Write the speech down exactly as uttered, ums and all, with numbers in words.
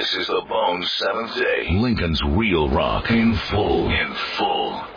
This is the Bone Seventh Day. Lincoln's real rock in full. In full.